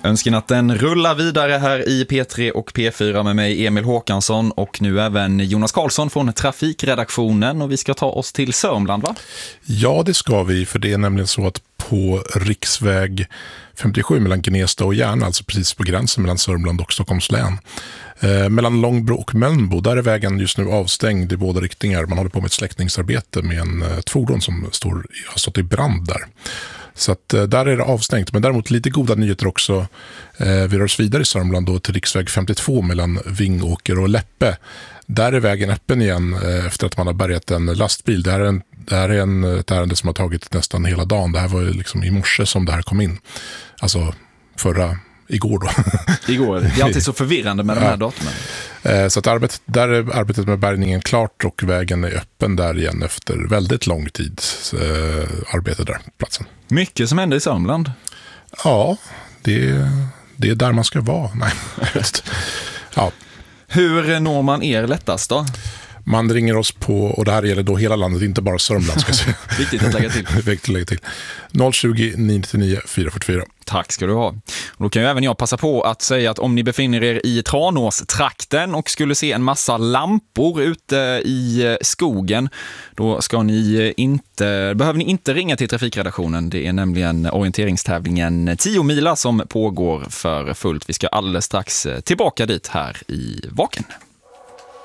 Önskenatten rullar vidare här i P3 och P4 med mig Emil Håkansson och nu även Jonas Karlsson från trafikredaktionen, och vi ska ta oss till Sörmland, va? Ja, det ska vi, för det är nämligen så att på riksväg 57 mellan Gnesta och Järna, alltså precis på gränsen mellan Sörmland och Stockholms län. Mellan Långbro och Mölnbo, där är vägen just nu avstängd i båda riktningar. Man håller på med ett släckningsarbete med ett fordon som har stått i brand där. Så att där är det avstängt, men däremot lite goda nyheter också. Vi rör oss vidare i Sörmland då till riksväg 52 mellan Vingåker och Läppe. Där är vägen öppen igen efter att man har bärgat en lastbil. Det här är ett ärende som har tagit nästan hela dagen. Det här var ju liksom i morse som det här kom in. Alltså igår då. Igår. Det är alltid så förvirrande med de här datumen. Så att arbetet med bärgningen klart och vägen är öppen där igen efter väldigt lång tid arbete där på platsen. Mycket som händer i Sörmland. Ja, det är där man ska vara. Nej, ja. Hur når man er lättast då? Man ringer oss på, och det här gäller då hela landet, inte bara Sörmland ska jag säga. Viktigt att lägga till. Viktigt att lägga till. 020 999 444. Tack ska du ha. Och då kan ju även jag passa på att säga att om ni befinner er i Tranås-trakten och skulle se en massa lampor ute i skogen, då behöver ni inte ringa till trafikredaktionen. Det är nämligen orienteringstävlingen 10 mila som pågår för fullt. Vi ska alldeles strax tillbaka dit här i Vaken.